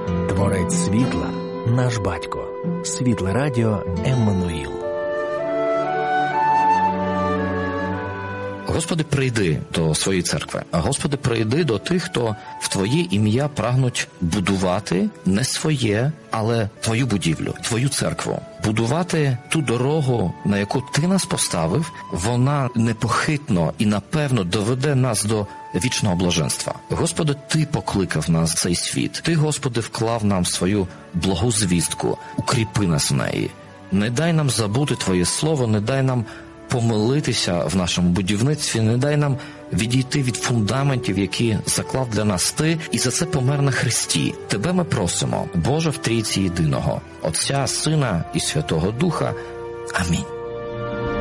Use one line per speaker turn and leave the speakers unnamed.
Творець світла – наш батько. Світле радіо Еммануїл.
Господи, прийди до своєї церкви. Господи, прийди до тих, хто в Твоє ім'я прагнуть будувати не своє, але Твою будівлю, Твою церкву. Будувати ту дорогу, на яку Ти нас поставив, вона непохитно і напевно доведе нас до вічного блаженства. Господи, Ти покликав нас в цей світ. Ти, Господи, вклав нам свою благу звістку. Укріпи нас в неї. Не дай нам забути Твоє Слово, не дай нам помилитися в нашому будівництві, не дай нам відійти від фундаментів, які заклав для нас Ти, і за це помер на хресті. Тебе ми просимо, Боже в Трійці єдиного, Отця, Сина і Святого Духа. Амінь.